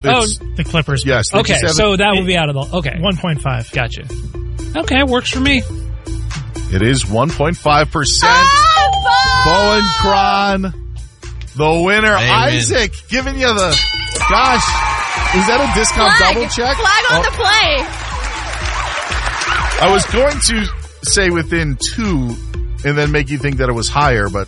The Clippers. Yes. Okay, so that would be out of the... Okay. 1.5. Gotcha. Okay, works for me. It is 1.5%. Bowen Cron, the winner. Amen. Isaac, giving you the... Gosh, is that a discount double check? Flag on the play. I was going to say within 2 and then make you think that it was higher, but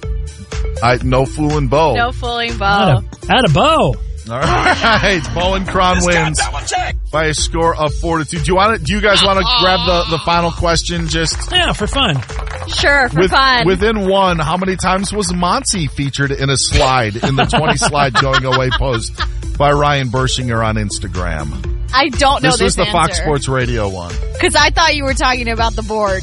no fooling Bo. No fooling Bo. Atta Bo. All right, Bowen Cron wins by a score of 4-2. Do you guys want to grab the final question? Yeah, for fun. Sure, for fun. Within 1, how many times was Monty featured in a slide in the 20 slide going away post by Ryan Bershinger on Instagram? I don't know this was the answer. Fox Sports Radio one. Because I thought you were talking about the board.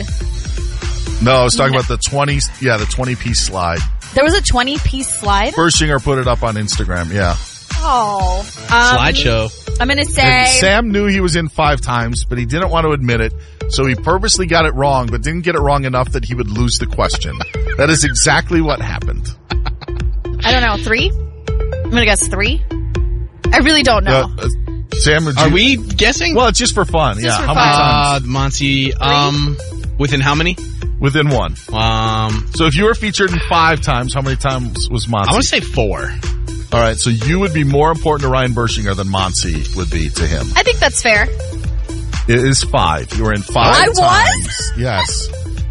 No, I was talking about the 20-piece slide. There was a 20-piece slide? Bershinger put it up on Instagram, yeah. Oh. Slideshow. I'm going to say... And Sam knew he was in 5 times, but he didn't want to admit it, so he purposely got it wrong, but didn't get it wrong enough that he would lose the question. That is exactly what happened. I don't know, 3? I'm going to guess 3. I really don't know. Sam, are we guessing? Well, it's just for fun. Just for how fun. many times? Monty, within how many? Within 1. So if you were featured in 5 times, how many times was Monty? I want to say 4. All right, so you would be more important to Ryan Bershinger than Monty would be to him. I think that's fair. It is 5. You were in 5 I times. was? Yes.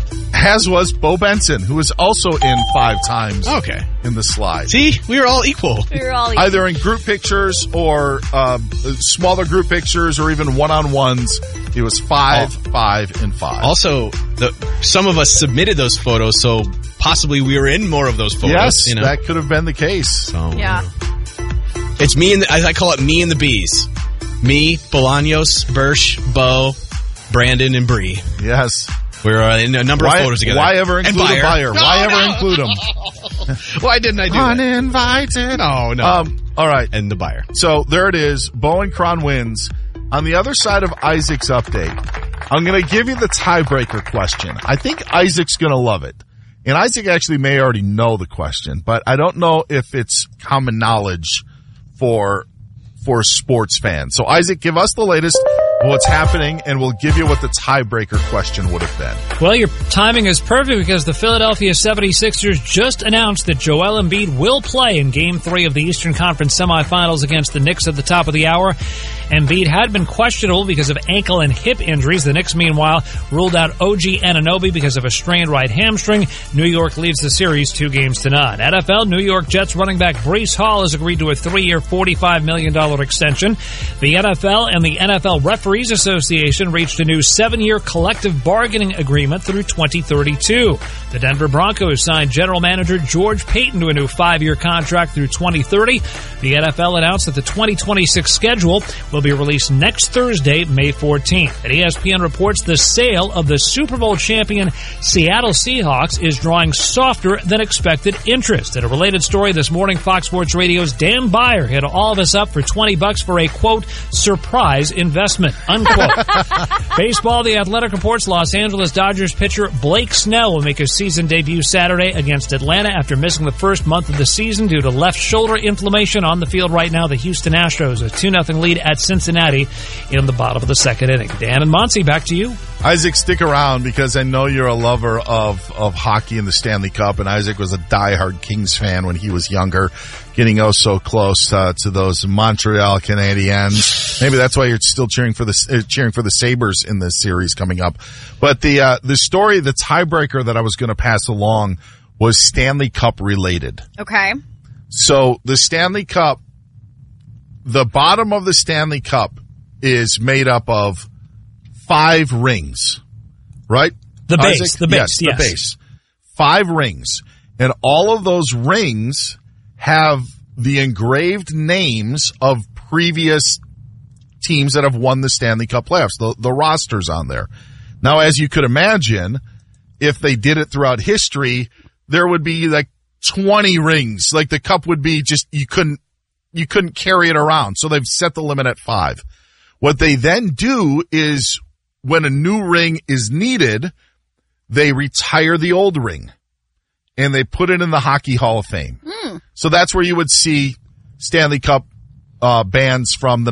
As was Bo Benson, who was also in 5 times in the slide. See, we were all equal. We were all equal. Either in group pictures or smaller group pictures or even one-on-ones. It was 5, 5, and 5. Also, some of us submitted those photos, so possibly we were in more of those photos. Yes, you know? that could have been the case. So, yeah. It's me and I call it me and the bees. Me, Bolaños, Bersh, Bo, Brandon, and Bree. Yes. We're in a number of photos together. Why ever include a buyer? Why ever include him? Why didn't I do that? Uninvited. Oh, no. All right. And the buyer. So there it is. Bowen Cron wins. On the other side of Isaac's update, I'm going to give you the tiebreaker question. I think Isaac's going to love it. And Isaac actually may already know the question, but I don't know if it's common knowledge for sports fans. So Isaac, give us the latest of what's happening, and we'll give you what the tiebreaker question would have been. Well, your timing is perfect because the Philadelphia 76ers just announced that Joel Embiid will play in Game 3 of the Eastern Conference semifinals against the Knicks at the top of the hour. Embiid had been questionable because of ankle and hip injuries. The Knicks, meanwhile, ruled out OG Anunoby because of a strained right hamstring. New York leads the series 2-0. NFL, New York Jets running back Breece Hall has agreed to a 3-year, $45 million extension. The NFL and the NFL Referees Association reached a new 7-year collective bargaining agreement through 2032. The Denver Broncos signed general manager George Payton to a new 5-year contract through 2030. The NFL announced that the 2026 schedule will be released next Thursday, May 14th. And ESPN reports the sale of the Super Bowl champion Seattle Seahawks is drawing softer than expected interest. In a related story this morning, Fox Sports Radio's Dan Beyer hit all of us up for $20 for a, quote, surprise investment, unquote. Baseball, The Athletic reports Los Angeles Dodgers pitcher Blake Snell will make his season debut Saturday against Atlanta after missing the first month of the season due to left shoulder inflammation. On the field right now, the Houston Astros, a 2-0 lead at Cincinnati in the bottom of the second inning. Dan and Monty, back to you. Isaac, stick around because I know you're a lover of hockey and the Stanley Cup, and Isaac was a diehard Kings fan when he was younger, getting so close to those Montreal Canadiens. Maybe that's why you're still cheering for the Sabres in this series coming up. But the story, the tiebreaker that I was going to pass along was Stanley Cup related. Okay. So the Stanley Cup, the bottom of the Stanley Cup is made up of 5 rings, right? The base, Isaac? the base, yes. The base. 5 rings. And all of those rings have the engraved names of previous teams that have won the Stanley Cup playoffs, the rosters on there. Now, as you could imagine, if they did it throughout history, there would be like 20 rings. Like the cup would be just, you couldn't carry it around. So they've set the limit at 5. What they then do is when a new ring is needed, they retire the old ring and they put it in the Hockey Hall of Fame. So that's where you would see Stanley Cup bands from the